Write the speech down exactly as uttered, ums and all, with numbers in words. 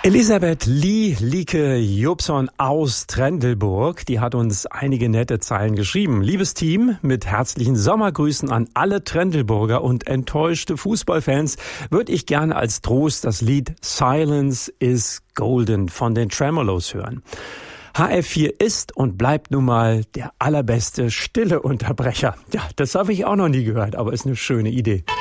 Elisabeth Lee Lieke Jobson aus Trendelburg, die hat uns einige nette Zeilen geschrieben. Liebes Team, mit herzlichen Sommergrüßen an alle Trendelburger und enttäuschte Fußballfans würde ich gerne als Trost das Lied Silence is Golden von den Tremolos hören. H F vier ist und bleibt nun mal der allerbeste stille Unterbrecher. Ja, das habe ich auch noch nie gehört, aber ist eine schöne Idee.